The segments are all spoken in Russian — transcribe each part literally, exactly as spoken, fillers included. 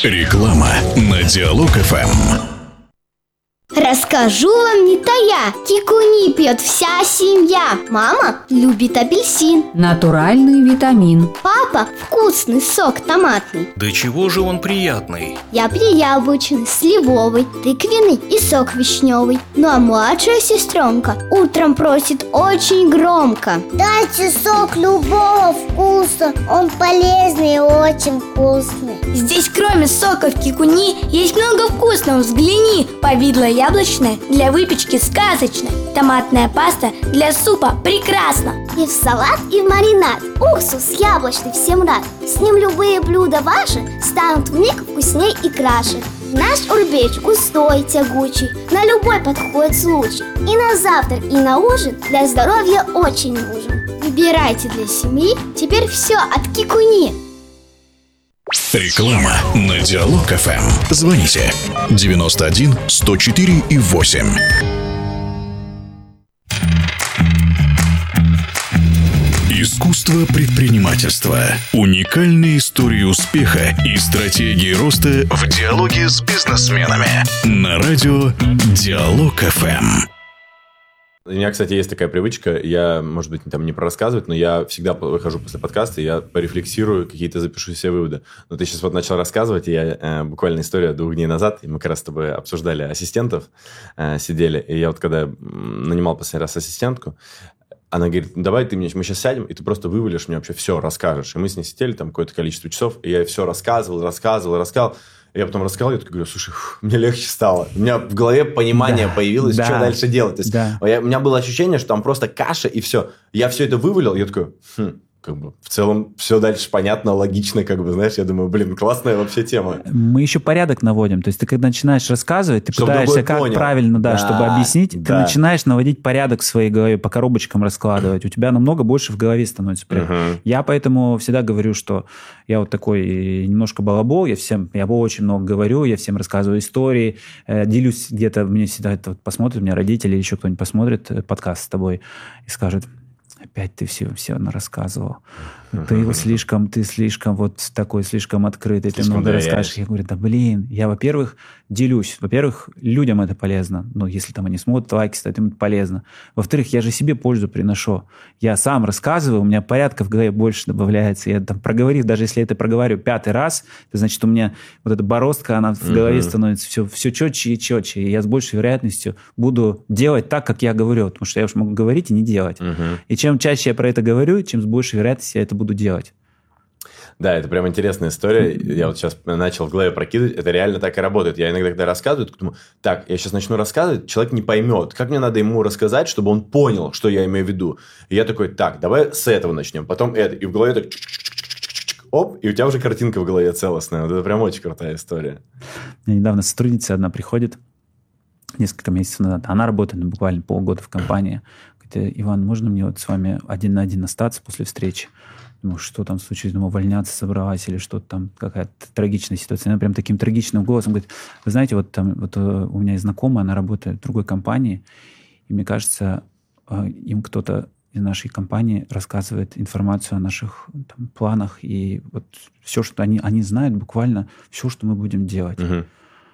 Реклама на Диалог эф эм. Расскажу вам не тая, кикуни пьет вся семья. Мама любит апельсин, натуральный витамин. папа вкусный сок томатный. Да чего же он приятный? Я пью яблочный, сливовый, тыквенный и сок вишневый. Ну а младшая сестренка утром просит очень громко: дайте сок любого вкуса, он полезный и очень вкусный. Здесь кроме соков кикуни есть много вкусного, взгляни. Повидло яблочное для выпечки сказочное, томатная паста для супа прекрасно. И в салат, и в маринад уксус яблочный всем рад. С ним любые блюда ваши станут вмиг вкусней и краше. Наш урбеч густой, тягучий, на любой подходит случай. И на завтрак, и на ужин для здоровья очень нужен. Выбирайте для семьи теперь все от кикуни. Реклама на Диалог эф эм. Звоните девяносто один сто четыре и восемь. Искусство предпринимательства. Уникальные истории успеха и стратегии роста в диалоге с бизнесменами. На радио Диалог эф эм. У меня, кстати, есть такая привычка, я, может быть, там не про рассказывать, но я всегда выхожу после подкаста, и я порефлексирую, какие-то запишу себе выводы. Но ты сейчас вот начал рассказывать, и я э, буквально история двух дней назад, и мы как раз с тобой обсуждали ассистентов, э, сидели, и я вот когда нанимал последний раз ассистентку, она говорит: давай ты мне, мы сейчас сядем, и ты просто вывалишь мне вообще все, расскажешь. И мы с ней сидели там какое-то количество часов, и я ей все рассказывал, рассказывал, рассказывал. И я потом рассказал, я такой говорю: слушай, фу, мне легче стало. У меня в голове понимание да, появилось, да, что дальше делать. То есть да. я, у меня было ощущение, что там просто каша, и все. Я все это вывалил, я такой... Хм. Как бы в целом все дальше понятно, логично, как бы, знаешь, я думаю, блин, классная вообще тема. Мы еще порядок наводим, то есть ты когда начинаешь рассказывать, ты чтобы пытаешься как понял. правильно, да, да, чтобы объяснить, да. ты начинаешь наводить порядок в своей голове, по коробочкам раскладывать, у тебя намного больше в голове становится. Uh-huh. Я поэтому всегда говорю, что я вот такой немножко балабол, я всем, я очень много говорю, я всем рассказываю истории, делюсь где-то, мне всегда это вот посмотрят, у меня родители или еще кто-нибудь посмотрит подкаст с тобой и скажет: опять ты все, все рассказывал. Uh-huh. Ты слишком, ты слишком вот такой, слишком открытый, слишком ты много доверяешь. Расскажешь. Я говорю: да блин, я, во-первых, делюсь. Во-первых, людям это полезно. Ну, если там они смотрят, лайки ставят, им это полезно. Во-вторых, я же себе пользу приношу. Я сам рассказываю, у меня порядка в голове больше добавляется. Я там проговорив, даже если я это проговариваю пятый раз, это значит, у меня вот эта бороздка, она в голове uh-huh. становится все, все четче и четче. И я с большей вероятностью буду делать так, как я говорю. Потому что я уж могу говорить и не делать. Uh-huh. И чем чаще я про это говорю, чем с большей вероятностью я это буду делать. Да, это прям интересная история. Я вот сейчас начал в голове прокидывать. Это реально так и работает. Я иногда, когда рассказываю, думаю: так, я сейчас начну рассказывать, человек не поймет. Как мне надо ему рассказать, чтобы он понял, что я имею в виду? И я такой: так, давай с этого начнем, потом это. И в голове так... Оп, и у тебя уже картинка в голове целостная. Вот это прям очень крутая история. У меня недавно сотрудница одна приходит, несколько месяцев назад. Она работает буквально полгода в компании. Говорит: Иван, можно мне вот с вами один на один остаться после встречи? Думаю, что там случилось? Думаю, увольняться собралась или что-то там, какая-то трагичная ситуация. Она прям таким трагичным голосом говорит: вы знаете, вот там вот у меня есть знакомая, она работает в другой компании, и мне кажется, им кто-то из нашей компании рассказывает информацию о наших там планах, и вот все, что они, они знают, буквально все, что мы будем делать. Uh-huh.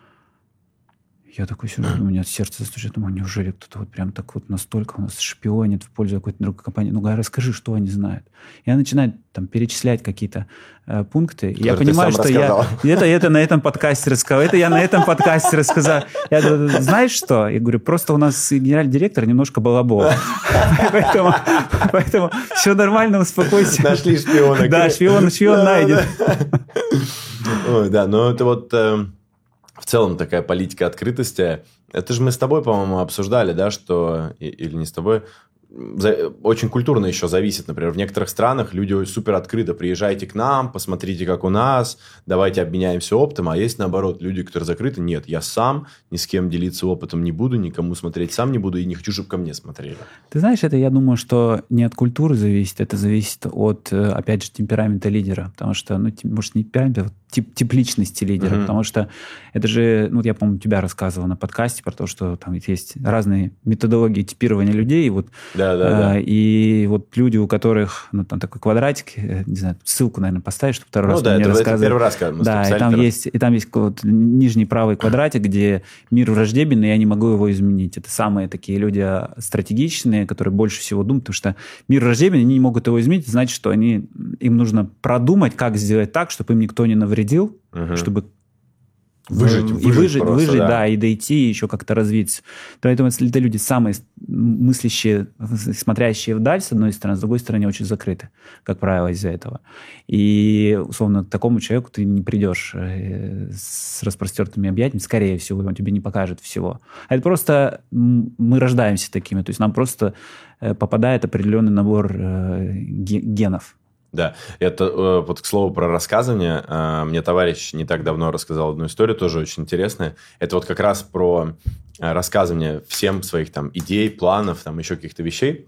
Я такой сижу, у меня сердце застучит, думаю, неужели кто-то вот прям так вот настолько у нас шпионит в пользу какой-то другой компании? Ну, расскажи, что они знают. И она начинает там перечислять какие-то э, пункты. И я понимаю, что я это, это на этом подкасте рассказал, это я на этом подкасте рассказал. Я говорю: знаешь что? Я говорю: просто у нас генеральный директор немножко балабол. Поэтому все нормально, успокойся. Нашли шпиона. Да, шпион, шпион найден. Ой, да, но это вот... В целом такая политика открытости. Это же мы с тобой, по-моему, обсуждали, да, что... Или не с тобой... Очень культурно еще зависит. Например, в некоторых странах люди супер открыто: приезжайте к нам, посмотрите, как у нас, давайте обменяемся опытом. А есть, наоборот, люди, которые закрыты: нет, я сам ни с кем делиться опытом не буду, никому смотреть сам не буду и не хочу, чтобы ко мне смотрели. Ты знаешь, это, я думаю, что не от культуры зависит, это зависит от, опять же, темперамента лидера. Потому что, ну, может, не темперамента, тип, тип личности лидера, Mm-hmm. потому что это же, ну, я, по-моему, тебя рассказывал на подкасте про то, что там есть разные методологии типирования людей, вот, да, да, а, да. и вот люди, у которых, ну, там такой квадратик, не знаю, ссылку, наверное, поставишь, чтобы второй ну, раз да, мне это, рассказывали. это первый раз, когда мы да, и там есть, и там есть вот нижний правый квадратик, где мир враждебен, и я не могу его изменить. Это самые такие люди стратегичные, которые больше всего думают, потому что мир враждебен, они не могут его изменить, значит, что они, им нужно продумать, как сделать так, чтобы им никто не навредил, угу. чтобы выжить, и выжить, выжить, просто, выжить да. да, и дойти, и еще как-то развиться. Поэтому это люди самые мыслящие, смотрящие вдаль, с одной стороны, с другой стороны, очень закрыты, как правило, из-за этого. И, условно, к такому человеку ты не придешь с распростертыми объятиями, скорее всего, он тебе не покажет всего. А это просто мы рождаемся такими, то есть нам просто попадает определенный набор генов. Да, это вот к слову про рассказывание. Мне товарищ не так давно рассказал одну историю, тоже очень интересная. Это вот как раз про рассказывание всем своих там идей, планов, там еще каких-то вещей.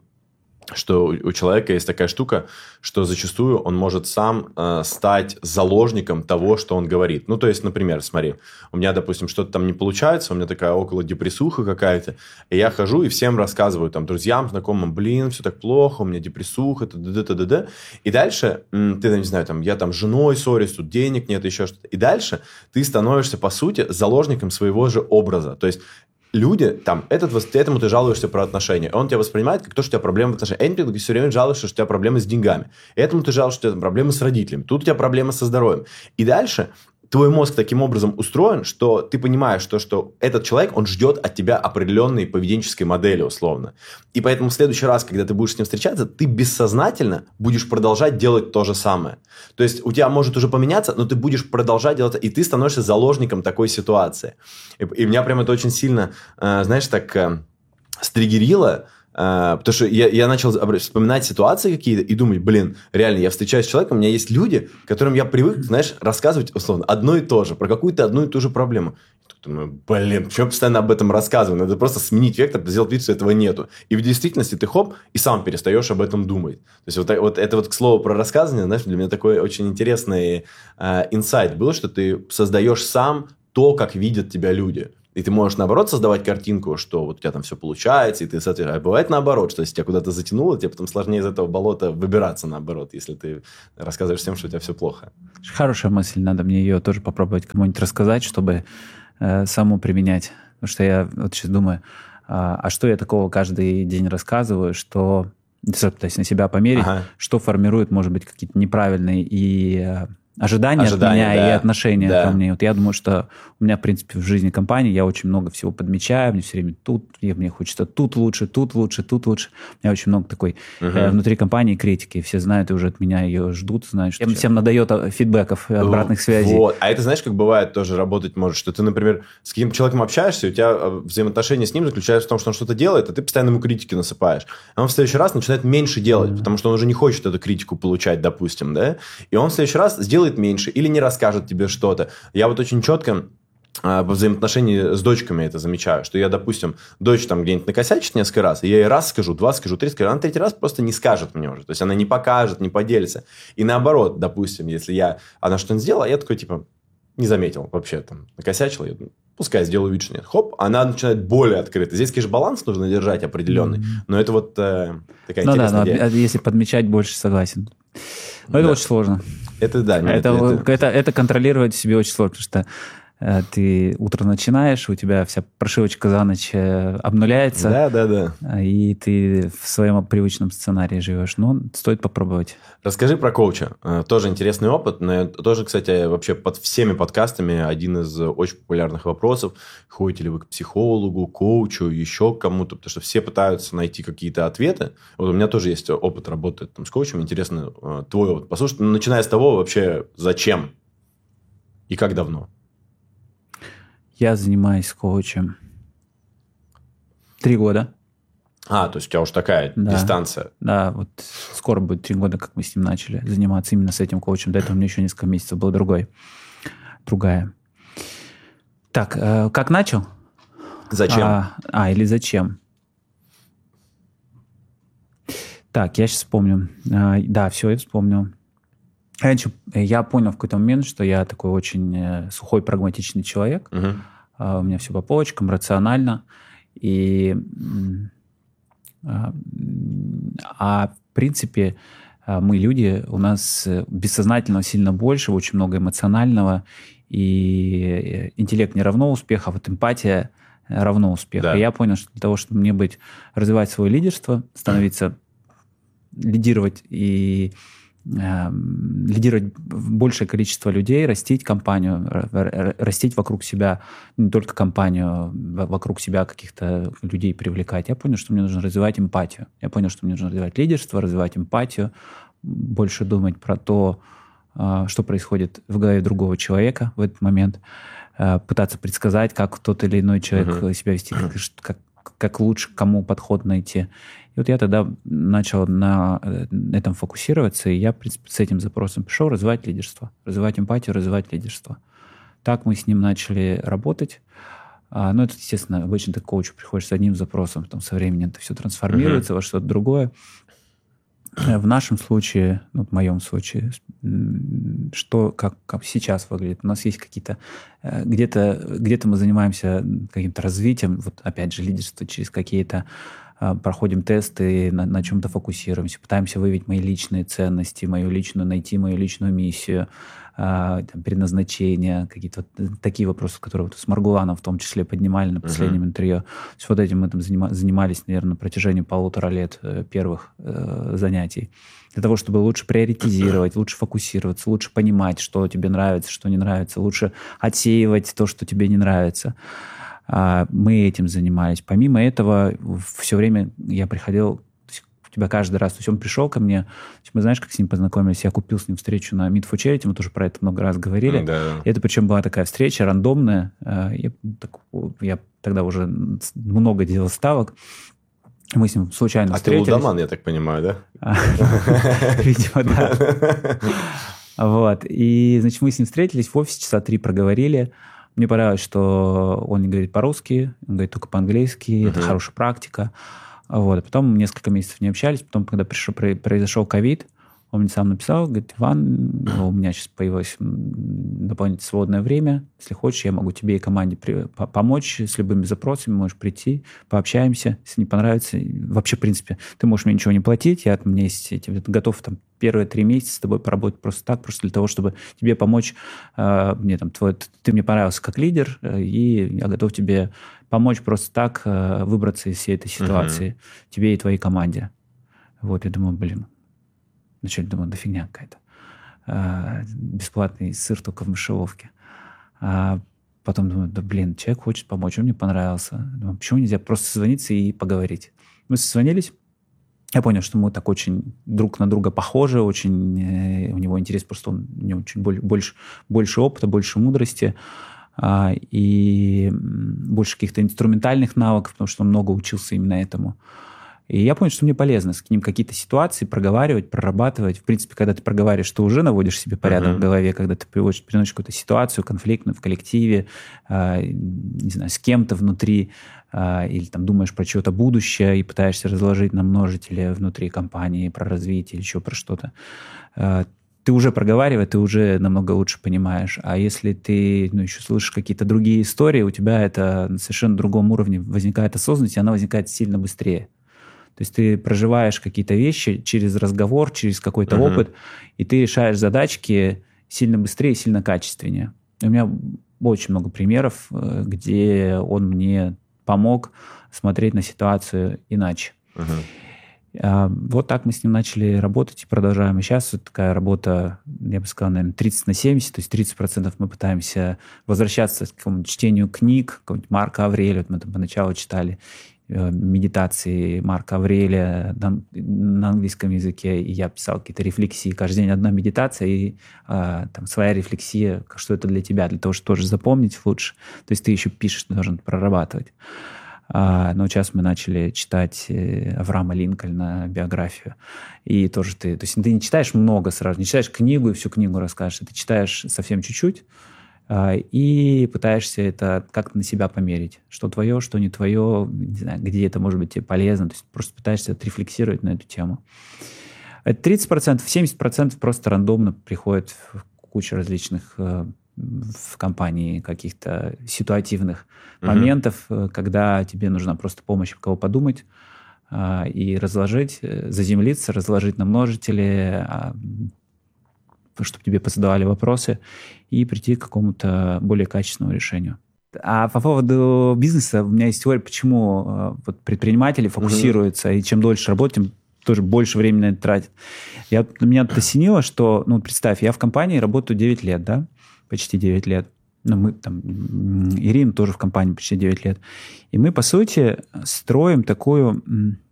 Что у человека есть такая штука, что зачастую он может сам э, стать заложником того, что он говорит. Ну, то есть, например, смотри, у меня, допустим, что-то там не получается, у меня такая около депрессуха какая-то, и я хожу и всем рассказываю, там, друзьям, знакомым, блин, все так плохо, у меня депрессуха, т-д-д-д-д. И дальше, м, ты, не знаю, там, я там с женой ссорюсь, тут денег нет, еще что-то. И дальше ты становишься, по сути, заложником своего же образа. То есть, люди, там, этот, этому ты жалуешься про отношения. Он тебя воспринимает как то, что у тебя проблемы в отношениях. Этому ты все время жалуешься, что у тебя проблемы с деньгами. Этому ты жалуешься, что у тебя проблемы с родителями. Тут у тебя проблемы со здоровьем. И дальше твой мозг таким образом устроен, что ты понимаешь, что, что этот человек, он ждет от тебя определенной поведенческой модели, условно. И поэтому в следующий раз, когда ты будешь с ним встречаться, ты бессознательно будешь продолжать делать то же самое. То есть у тебя может уже поменяться, но ты будешь продолжать делать, и ты становишься заложником такой ситуации. И, и меня прям это очень сильно, э, знаешь, так э, стригерило, Uh, потому что я, я начал вспоминать ситуации какие-то и думать, блин, реально, я встречаюсь с человеком, у меня есть люди, которым я привык, знаешь, рассказывать, условно, одно и то же, про какую-то одну и ту же проблему. Я думаю, блин, почему я постоянно об этом рассказываю? Надо просто сменить вектор, сделать вид, что этого нету. И в действительности ты хоп, и сам перестаешь об этом думать. То есть вот, вот это вот, к слову, про рассказывание, знаешь, для меня такой очень интересный uh, инсайт был, что ты создаешь сам то, как видят тебя люди. И ты можешь, наоборот, создавать картинку, что вот у тебя там все получается, и ты, соответственно, а бывает наоборот, что если тебя куда-то затянуло, тебе потом сложнее из этого болота выбираться, наоборот, если ты рассказываешь всем, что у тебя все плохо. Хорошая мысль, надо мне ее тоже попробовать кому-нибудь рассказать, чтобы э, саму применять. Потому что я вот сейчас думаю, а, а что я такого каждый день рассказываю, что, то есть на себя померить, ага. что формирует, может быть, какие-то неправильные и... Ожидания, Ожидания от меня да. и отношения да. ко мне. Вот я думаю, что у меня, в принципе, в жизни компании я очень много всего подмечаю, мне все время тут, и мне хочется тут лучше, тут лучше, тут лучше. У меня очень много такой угу. э, внутри компании критики. Все знают и уже от меня ее ждут, знают, что всем, всем надоет фидбэков, обратных связей. Вот. А это, знаешь, как бывает тоже работать может, что ты, например, с каким-то человеком общаешься, и у тебя взаимоотношения с ним заключаются в том, что он что-то делает, а ты постоянно ему критики насыпаешь. А он в следующий раз начинает меньше делать, mm-hmm. потому что он уже не хочет эту критику получать, допустим, да? И он в следующий раз сделает меньше или не расскажет тебе что-то. Я вот очень четко во взаимоотношении с дочками это замечаю, что я, допустим, дочь там где-нибудь накосячит несколько раз, и я ей раз скажу, два скажу, три скажу, она третий раз просто не скажет мне уже, то есть она не покажет, не поделится. И наоборот, допустим, если я, она что-нибудь сделала, я такой, типа, не заметил вообще, там, накосячила, я думаю, пускай сделаю вид, что нет. Хоп, она начинает более открыто. Здесь, конечно, баланс нужно держать определенный, mm-hmm. но это вот э, такая ну интересная да, идея. Но если подмечать больше, согласен. Но да. это очень сложно. Это да. Это, это... Это, это контролировать себе очень сложно, потому что э, ты утро начинаешь, у тебя вся прошивочка за ночь э, обнуляется. Да, да, да. И ты в своем привычном сценарии живешь. Ну, стоит попробовать. Расскажи про коуча. Тоже интересный опыт, но тоже, кстати, вообще под всеми подкастами один из очень популярных вопросов. Ходите ли вы к психологу, коучу, еще к кому-то? Потому что все пытаются найти какие-то ответы. Вот у меня тоже есть опыт работы там, с коучем. Интересно твой опыт послушать. Начиная с того, вообще, зачем и как давно? Я занимаюсь коучем три года. А, то есть у тебя уж такая да, дистанция. Да, вот скоро будет три года, как мы с ним начали заниматься именно с этим коучем. До этого у меня еще несколько месяцев был другой. Другая. Так, э, как начал? Зачем? А, а, или зачем? Так, я сейчас вспомню. А, да, все, я вспомнил. Раньше я понял в какой-то момент, что я такой очень сухой, прагматичный человек. Uh-huh. Uh, у меня все по полочкам, рационально. И, uh, а в принципе мы люди, у нас бессознательного сильно больше, очень много эмоционального. И интеллект не равно успех, а вот эмпатия равно успех. Да. И я понял, что для того, чтобы мне быть, развивать свое лидерство, становиться, лидировать и э, лидировать большее количество людей, растить компанию, растить вокруг себя, не только компанию, вокруг себя каких-то людей привлекать. Я понял, что мне нужно развивать эмпатию. Я понял, что мне нужно развивать лидерство, развивать эмпатию, больше думать про то, что происходит в голове другого человека в этот момент, пытаться предсказать, как тот или иной человек uh-huh. себя вести, как, как, как лучше, кому подход найти. И вот я тогда начал на этом фокусироваться, и я, в принципе, с этим запросом пришел развивать лидерство, развивать эмпатию, развивать лидерство. Так мы с ним начали работать. Ну, это, естественно, обычно ты к коучу приходишь с одним запросом, потом со временем это все трансформируется uh-huh. во что-то другое. В нашем случае, ну, в моем случае, что, как, как сейчас выглядит? У нас есть какие-то... Где-то, где-то мы занимаемся каким-то развитием, вот опять же, лидерство через какие-то... Проходим тесты, на, на чем-то фокусируемся, пытаемся выявить мои личные ценности, мою личную, найти мою личную миссию, там, предназначение, какие-то вот такие вопросы, которые вот с Маргуланом в том числе поднимали на последнем uh-huh. интервью. То есть вот этим мы там занимались, наверное, на протяжении полутора лет первых э, занятий. Для того, чтобы лучше приоритизировать, лучше фокусироваться, лучше понимать, что тебе нравится, что не нравится, лучше отсеивать то, что тебе не нравится. Мы этим занимались. Помимо этого, все время я приходил, у тебя каждый раз, то есть он пришел ко мне, мы знаешь, как с ним познакомились, я купил с ним встречу на Meet for Charity, мы тоже про это много раз говорили. Да. Это причем была такая встреча рандомная, я, так, я тогда уже много делал ставок, мы с ним случайно а встретились. А ты лудоман, я так понимаю, да? Видимо, да. Вот, и, значит, мы с ним встретились, в офисе часа три проговорили. Мне понравилось, что он не говорит по-русски, он говорит только по-английски, uh-huh. это хорошая практика. Вот. А потом несколько месяцев не общались, потом, когда пришел, произошел ковид, он мне сам написал, говорит: Иван, у меня сейчас появилось дополнительное свободное время, если хочешь, я могу тебе и команде при... помочь с любыми запросами, можешь прийти, пообщаемся, если не понравится. Вообще, в принципе, ты можешь мне ничего не платить, я, у меня есть, я готов там первые три месяца с тобой поработать просто так, просто для того, чтобы тебе помочь, э, мне там, твой, ты мне понравился как лидер, э, и я готов тебе помочь просто так э, выбраться из всей этой ситуации, uh-huh. тебе и твоей команде. Вот, я думаю, блин, вначале думаю, да фигня какая-то. Э, бесплатный сыр только в мышеловке. А потом думаю, да блин, человек хочет помочь, он мне понравился. Думаю, почему нельзя просто созвониться и поговорить? Мы созвонились. Я понял, что мы так очень друг на друга похожи, очень, э, у него интерес, просто он, у него очень боль, больше, больше опыта, больше мудрости э, и больше каких-то инструментальных навыков, потому что он много учился именно этому. И я понял, что мне полезно с ним какие-то ситуации проговаривать, прорабатывать. В принципе, когда ты проговариваешь, ты уже наводишь себе порядок uh-huh. в голове, когда ты приводишь, приносишь какую-то ситуацию конфликтную в коллективе, э, не знаю, с кем-то внутри, э, или там думаешь про чье-то будущее и пытаешься разложить на множители внутри компании, про развитие или еще про что-то. Э, ты уже проговаривая, ты уже намного лучше понимаешь. А если ты ну, еще слышишь какие-то другие истории, у тебя это на совершенно другом уровне возникает осознанность, и она возникает сильно быстрее. То есть ты проживаешь какие-то вещи через разговор, через какой-то uh-huh. опыт, и ты решаешь задачки сильно быстрее, сильно качественнее. И у меня очень много примеров, где он мне помог смотреть на ситуацию иначе. Uh-huh. Вот так мы с ним начали работать и продолжаем. И сейчас вот такая работа, я бы сказал, наверное, тридцать на семьдесят, то есть тридцать процентов мы пытаемся возвращаться к какому-нибудь чтению книг, какого-нибудь Марка Аврелия, вот мы там поначалу читали медитации Марка Аврелия на, на английском языке, и я писал какие-то рефлексии. Каждый день одна медитация и а, там своя рефлексия, что это для тебя, для того, чтобы тоже запомнить лучше. То есть ты еще пишешь, ты должен прорабатывать. А, но сейчас мы начали читать Авраама Линкольна, биографию. И тоже ты... То есть ты не читаешь много сразу, не читаешь книгу и всю книгу расскажешь, ты читаешь совсем чуть-чуть, и пытаешься это как-то на себя померить. Что твое, что не твое, не знаю, где это может быть тебе полезно. То есть просто пытаешься отрефлексировать на эту тему. Это тридцать процентов, семьдесят процентов просто рандомно приходит куча различных э, в компании каких-то ситуативных uh-huh. моментов, когда тебе нужна просто помощь, кого подумать э, и разложить, заземлиться, разложить на множители, э, чтобы тебе позадавали вопросы и прийти к какому-то более качественному решению. А по поводу бизнеса у меня есть теория, почему э, вот предприниматели фокусируются, uh-huh. и чем дольше работают, тем тоже больше времени на это тратят. Я, меня тут осенило, что, ну, представь, я в компании работаю девять лет, да, почти девять лет. Ну, мы там, Ирина тоже в компании почти девять лет. И мы, по сути, строим такую...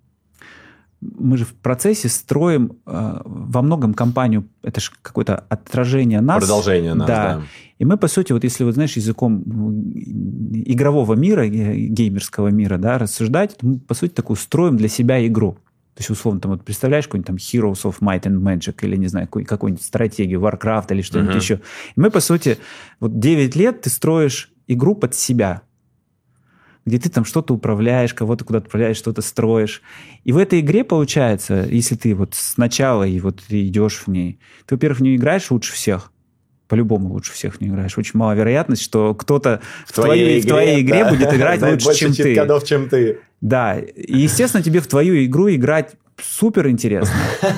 Мы же в процессе строим э, во многом компанию, это же какое-то отражение нас. Продолжение нас, да. да. И мы, по сути, вот если, вот, знаешь, языком игрового мира, геймерского мира, да, рассуждать, то мы, по сути, такую строим для себя игру. То есть, условно, там, вот, представляешь какой-нибудь там Heroes of Might and Magic или, не знаю, какой- какую-нибудь стратегию, Warcraft или что-нибудь uh-huh. еще. И мы, по сути, вот девять лет ты строишь игру под себя, где ты там что-то управляешь, кого-то куда-то управляешь, что-то строишь. И в этой игре, получается, если ты вот сначала и вот ты идешь в ней, ты, во-первых, в нее играешь лучше всех, по-любому лучше всех в нее играешь. Очень мала вероятность, что кто-то в, в, твоей, игре, в твоей игре да. будет играть лучше, чем ты. Больше чем ты. Да. И, естественно, тебе в твою игру играть супер интересно.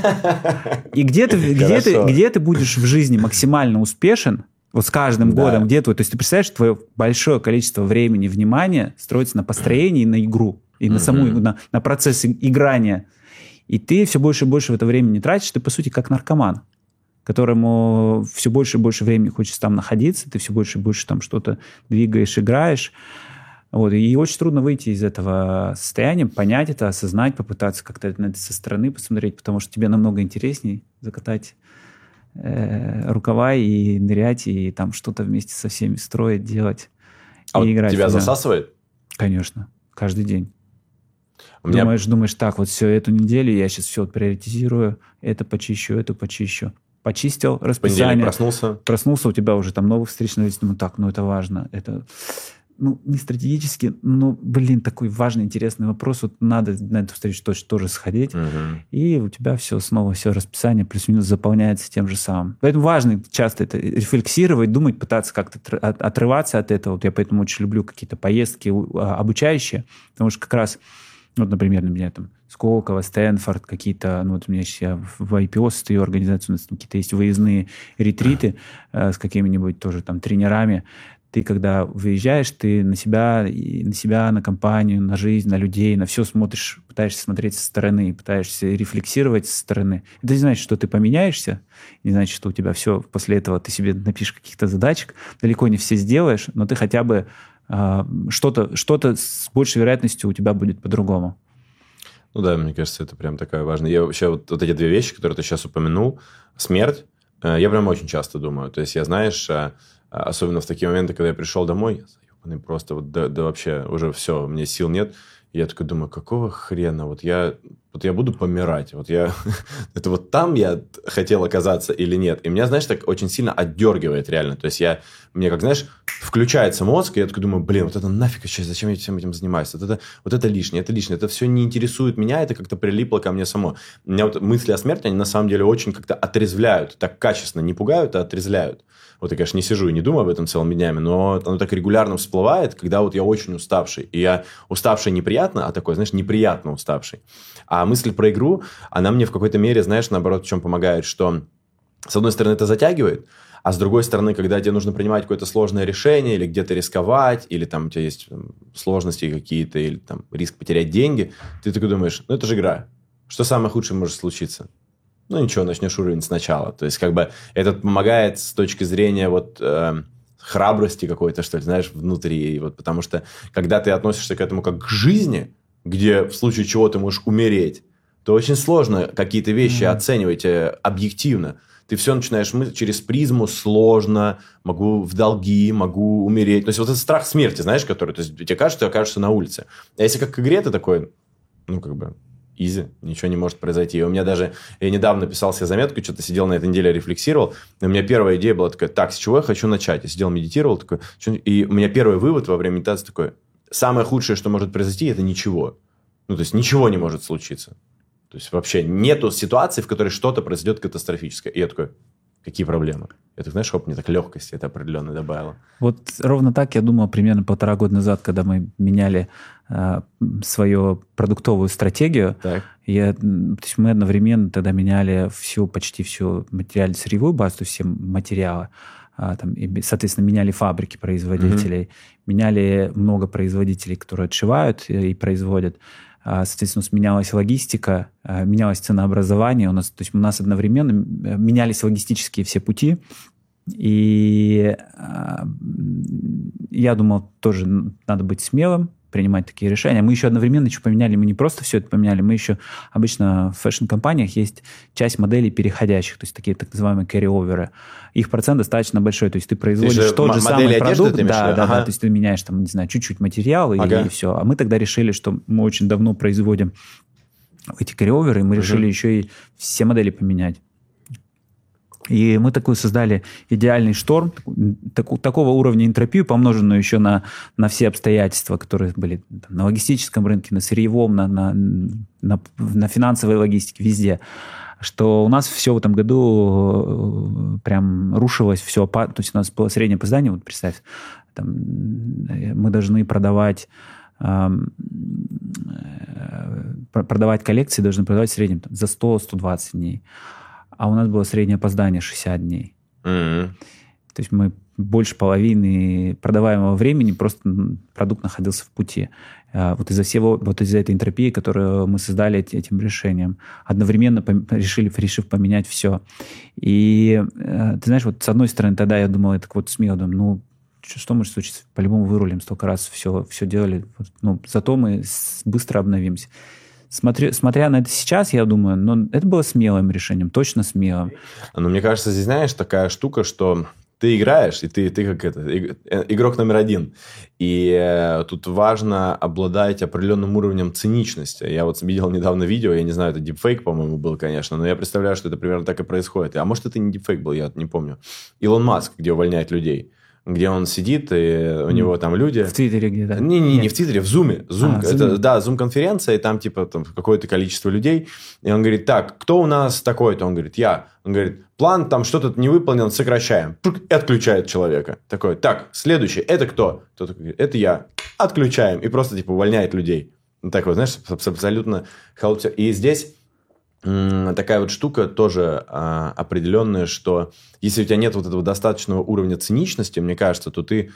И где ты, где, ты, где ты будешь в жизни максимально успешен, вот с каждым да. годом, где твой... То есть ты представляешь, твое большое количество времени, внимания строится на построении, на игру, и на саму, на, на процесс играния. И ты все больше и больше в это время не тратишь, ты, по сути, как наркоман, которому все больше и больше времени хочется там находиться, ты все больше и больше там что-то двигаешь, играешь. Вот. И очень трудно выйти из этого состояния, понять это, осознать, попытаться как-то на это со стороны посмотреть, потому что тебе намного интересней закатать э, рукава и нырять, и там что-то вместе со всеми строить, делать а и вот играть. Тебя да. засасывает? Конечно. Каждый день. У меня... Думаешь, думаешь, так, вот все, эту неделю я сейчас все вот приоритизирую, это почищу, это почищу. Почистил расписание. Проснулся. Проснулся, у тебя уже там новых встреч на думаю, так, ну это важно. Это, ну, не стратегически, но, блин, такой важный, интересный вопрос. Вот надо на эту встречу точно тоже сходить. Угу. И у тебя все снова, все расписание плюс-минус заполняется тем же самым. Поэтому важно часто это рефлексировать, думать, пытаться как-то отрываться от этого. Вот я поэтому очень люблю какие-то поездки обучающие, потому что как раз, вот, например, на меня там Сколково, Стэнфорд, какие-то, ну вот у меня сейчас я в ай пи о состою организацию, у нас там какие-то есть выездные ретриты э, с какими-нибудь тоже там тренерами. Ты когда выезжаешь, ты на себя, на себя, на компанию, на жизнь, на людей, на все смотришь, пытаешься смотреть со стороны, пытаешься рефлексировать со стороны. Это не значит, что ты поменяешься, не значит, что у тебя все, после этого ты себе напишешь каких-то задачек, далеко не все сделаешь, но ты хотя бы э, что-то, что-то с большей вероятностью у тебя будет по-другому. Ну да, мне кажется, это прям такая важная. Я вообще вот, вот эти две вещи, которые ты сейчас упомянул, смерть, я прям очень часто думаю. То есть я, знаешь, особенно в такие моменты, когда я пришел домой, я заебанный просто, вот да, да вообще уже все, мне сил нет. И я такой думаю, какого хрена? Вот я, вот я буду помирать. Вот я... это вот там я хотел оказаться или нет? И меня, знаешь, так очень сильно отдергивает реально. То есть я... Мне, как, знаешь, включается мозг, и я такой думаю, блин, вот это нафиг сейчас, зачем я всем этим занимаюсь? Вот это, вот это лишнее, это лишнее. Это все не интересует меня, это как-то прилипло ко мне само. У меня вот мысли о смерти, они на самом деле очень как-то отрезвляют. Так качественно не пугают, а отрезвляют. Вот я, конечно, не сижу и не думаю об этом целыми днями, но оно так регулярно всплывает, когда вот я очень уставший. И я уставший неприятно, а такой, знаешь, неприятно уставший. А мысль про игру, она мне в какой-то мере, знаешь, наоборот, в чем помогает, что с одной стороны это затягивает, а с другой стороны, когда тебе нужно принимать какое-то сложное решение или где-то рисковать, или там у тебя есть там, сложности какие-то, или там риск потерять деньги, ты такой думаешь, ну это же игра. Что самое худшее может случиться? Ну ничего, начнешь уровень сначала. То есть как бы это помогает с точки зрения вот э, храбрости какой-то, что ли, знаешь, внутри. И вот, потому что когда ты относишься к этому как к жизни, где в случае чего ты можешь умереть, то очень сложно какие-то вещи mm-hmm. оценивать э, объективно. Ты все начинаешь мыслить через призму сложно, могу в долги, могу умереть. То есть вот этот страх смерти, знаешь, который... То есть тебе кажется, что ты окажешься на улице. А если как к игре, ты такой, ну как бы... Изи, ничего не может произойти. И у меня даже... Я недавно писал себе заметку, что-то сидел на этой неделе, рефлексировал. И у меня первая идея была такая, так, с чего я хочу начать? Я сидел, медитировал. Такой, и у меня первый вывод во время медитации такой, самое худшее, что может произойти, это ничего. Ну, то есть, ничего не может случиться. То есть вообще нету ситуации, в которой что-то произойдет катастрофическое. И я такой, какие проблемы? Я так, знаешь, оп, мне так легкости это определенно добавило. Вот ровно так я думал примерно полтора года назад, когда мы меняли э, свою продуктовую стратегию. Так. Я, то есть мы одновременно тогда меняли всю, почти всю материально-сырьевую базу, то есть все материалы. А, там, и, соответственно, меняли фабрики производителей, mm-hmm. меняли много производителей, которые отшивают и, и производят. А, соответственно, менялась логистика, а, менялось ценообразование. У нас, то есть у нас одновременно менялись логистические все пути. И а, я думал, тоже надо быть смелым, принимать такие решения. Мы еще одновременно еще поменяли, мы не просто все это поменяли, мы еще обычно в фэшн-компаниях есть часть моделей переходящих, то есть такие так называемые carry-оверы. Их процент достаточно большой, то есть ты производишь ты тот же самый продукт, да, да, ага. да, то есть ты меняешь там, не знаю, чуть-чуть материал и, ага. и все. А мы тогда решили, что мы очень давно производим эти carry-оверы, и мы uh-huh. решили еще и все модели поменять. И мы такую создали идеальный шторм, так, такого уровня энтропию, помноженную еще на, на все обстоятельства, которые были там, на логистическом рынке, на сырьевом, на, на, на, на финансовой логистике, везде, что у нас все в этом году прям рушилось, все, то есть у нас было среднее опоздание, вот представь, там, мы должны продавать продавать коллекции, должны продавать в среднем там, за сто - сто двадцать дней. А у нас было среднее опоздание шестьдесят дней. Mm-hmm. То есть мы больше половины продаваемого времени просто продукт находился в пути. Вот из-за всего, вот из-за этой энтропии, которую мы создали этим решением, одновременно решили, решив поменять все. И ты знаешь, вот с одной стороны, тогда я думал, я так вот смело думаю, ну, что может случиться? По-любому вырулим, столько раз все, все делали. Ну, зато мы быстро обновимся. Смотря, смотря на это сейчас, я думаю, ну, это было смелым решением, точно смелым. Но мне кажется, здесь, знаешь, такая штука, что ты играешь, и ты, ты как это, игрок номер один. И э, тут важно обладать определенным уровнем циничности. Я вот видел недавно видео, я не знаю, это дипфейк, по-моему, был, конечно, но я представляю, что это примерно так и происходит. А может, это не дипфейк был, я не помню. Илон Маск, где увольняет людей. Где он сидит, и у него там люди... В Твиттере где-то? Не, не, не в Твиттере, в Зуме. Zoom. А, это, да, Зум-конференция, и там типа там, какое-то количество людей. И он говорит, так, кто у нас такой-то? Он говорит, я. Он говорит, план там что-то не выполнен, сокращаем. И отключает человека. Такой, так, следующий, это кто? Кто такой говорит, это я. Отключаем. И просто типа увольняет людей. Ну, так вот, знаешь, абсолютно халуйся. И здесь... такая вот штука тоже а, определенная, что если у тебя нет вот этого достаточного уровня циничности, мне кажется, то ты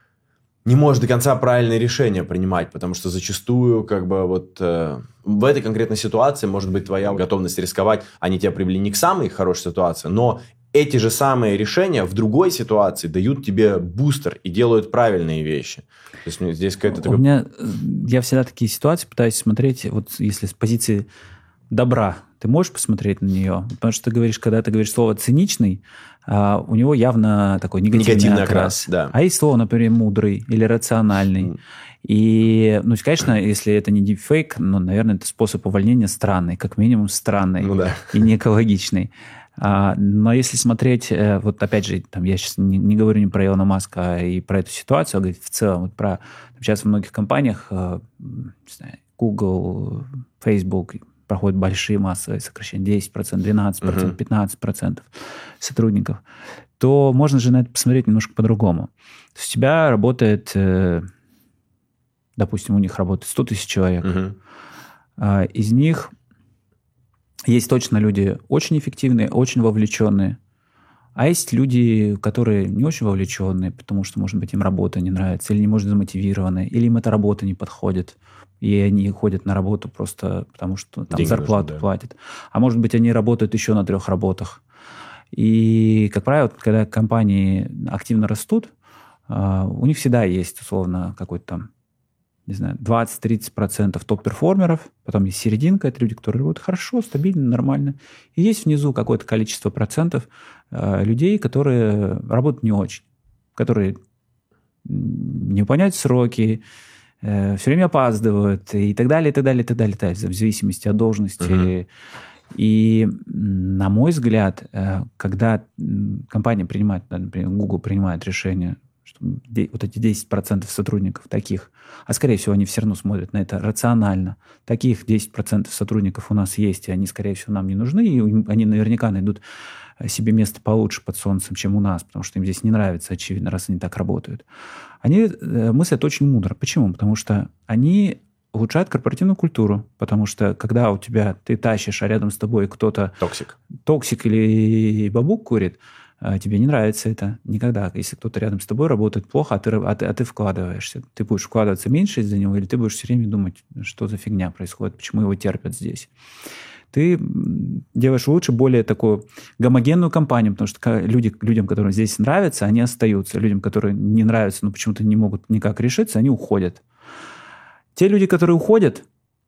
не можешь до конца правильные решения принимать, потому что зачастую как бы вот э, в этой конкретной ситуации может быть твоя готовность рисковать, они тебя привели не к самой хорошей ситуации, но эти же самые решения в другой ситуации дают тебе бустер и делают правильные вещи. То есть здесь какая-то... У такая... меня, я всегда такие ситуации пытаюсь смотреть, вот если с позиции добра, ты можешь посмотреть на нее? Потому что ты говоришь, когда ты говоришь слово «циничный», а, у него явно такой негативный, негативный окрас. окрас да. А есть слово, например, «мудрый» или «рациональный». Mm. И, ну, конечно, если это не дипфейк, ну, наверное, это способ увольнения странный, как минимум странный ну, да. и не экологичный. А, но если смотреть, вот опять же, там, я сейчас не, не говорю не про Илона Маска и про эту ситуацию, а говорю в целом, вот про сейчас в многих компаниях, не знаю, Google, Facebook, проходят большие массовые сокращения, десять процентов, двенадцать процентов, пятнадцать процентов сотрудников, то можно же на это посмотреть немножко по-другому. То есть у тебя работает, допустим, у них работает сто тысяч человек. Uh-huh. Из них есть точно люди очень эффективные, очень вовлеченные, а есть люди, которые не очень вовлеченные, потому что, может быть, им работа не нравится, или не может замотивированы, или им эта работа не подходит. И они ходят на работу просто потому, что там деньги зарплату нужны, да. платят. А может быть, они работают еще на трех работах. И, как правило, когда компании активно растут, у них всегда есть, условно, какой-то там, не знаю, двадцать-тридцать процентов топ-перформеров, потом есть серединка, это люди, которые работают хорошо, стабильно, нормально. И есть внизу какое-то количество процентов людей, которые работают не очень, которые не выполняют сроки, все время опаздывают и так далее, и так далее, и так далее, в зависимости от должности. Uh-huh. И, на мой взгляд, когда компания принимает, например, Google принимает решение, Вот эти десять процентов сотрудников таких, а скорее всего они все равно смотрят на это рационально. Таких десять процентов сотрудников у нас есть, и они, скорее всего, нам не нужны, и они наверняка найдут себе место получше под солнцем, чем у нас, потому что им здесь не нравится, очевидно, раз они так работают. Они мыслят очень мудро. Почему? Потому что они улучшают корпоративную культуру, потому что когда у тебя ты тащишь, а рядом с тобой кто-то... Токсик. Токсик или бабук курит, тебе не нравится это никогда. Если кто-то рядом с тобой работает плохо, а ты, а, ты, а ты вкладываешься. Ты будешь вкладываться меньше из-за него, или ты будешь все время думать, что за фигня происходит, почему его терпят здесь. Ты делаешь лучше более такую гомогенную компанию, потому что люди, людям, которым здесь нравится, они остаются. Людям, которые не нравятся, но почему-то не могут никак решиться, они уходят. Те люди, которые уходят,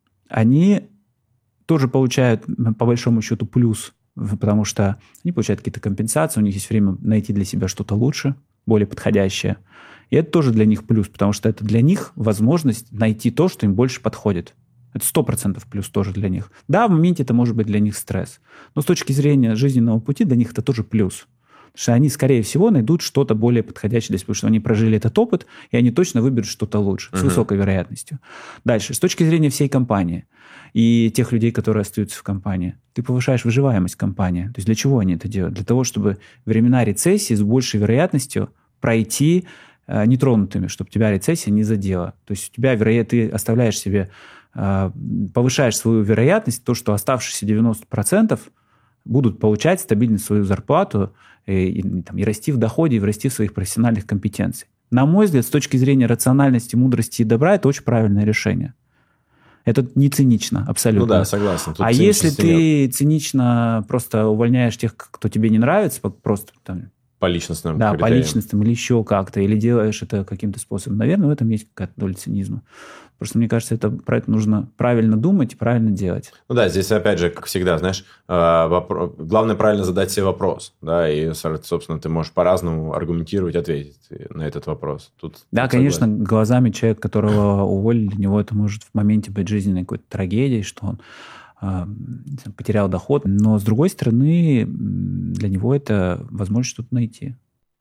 они тоже получают, по большому счету, плюс, потому что они получают какие-то компенсации, у них есть время найти для себя что-то лучше, более подходящее. И это тоже для них плюс, потому что это для них возможность найти то, что им больше подходит. Это сто процентов плюс тоже для них. Да, в моменте это может быть для них стресс, но с точки зрения жизненного пути для них это тоже плюс. Потому что они, скорее всего, найдут что-то более подходящее для себя, потому что они прожили этот опыт, и они точно выберут что-то лучше, uh-huh. с высокой вероятностью. Дальше, с точки зрения всей компании и тех людей, которые остаются в компании, ты повышаешь выживаемость компании. То есть для чего они это делают? Для того, чтобы времена рецессии с большей вероятностью пройти э, нетронутыми, чтобы тебя рецессия не задела. То есть у тебя, вероятно, ты оставляешь себе, э, повышаешь свою вероятность, то, что оставшиеся девяносто процентов будут получать стабильно свою зарплату, И, и, там, и расти в доходе, и расти в своих профессиональных компетенциях. На мой взгляд, с точки зрения рациональности, мудрости и добра, это очень правильное решение. Это не цинично, абсолютно. Ну да, согласен. А если ты нет. цинично просто увольняешь тех, кто тебе не нравится, просто там... По личностным Да, критериям. по личностным или еще как-то, или делаешь это каким-то способом. Наверное, в этом есть какая-то доля цинизма. Просто, мне кажется, это, про это нужно правильно думать и правильно делать. Ну да, здесь, опять же, как всегда, знаешь, вопрос, главное правильно задать себе вопрос, да, и, собственно, ты можешь по-разному аргументировать, ответить на этот вопрос. Тут, да, тут конечно, согласен. Глазами человека, которого уволили, для него это может в моменте быть жизненной какой-то трагедией, что он э, потерял доход, но, с другой стороны, для него это возможность что-то найти.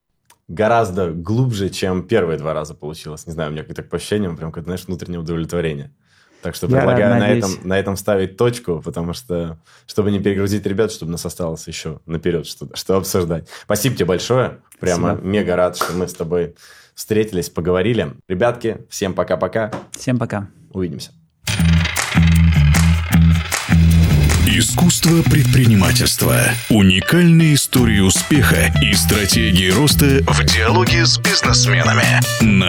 Гораздо глубже, чем первые два раза получилось. Не знаю, у меня как-то по ощущениям, прям, как, знаешь, внутреннее удовлетворение. Так что Я предлагаю на надеюсь. этом, на этом ставить точку, потому что, чтобы не перегрузить ребят, чтобы у нас осталось еще наперед что, что обсуждать. Спасибо тебе большое. Прямо Спасибо. Мега рад, что мы с тобой встретились, поговорили. Ребятки, всем пока-пока. Всем пока. Увидимся. Искусство предпринимательства. Уникальные истории успеха и стратегии роста в диалоге с бизнесменами. На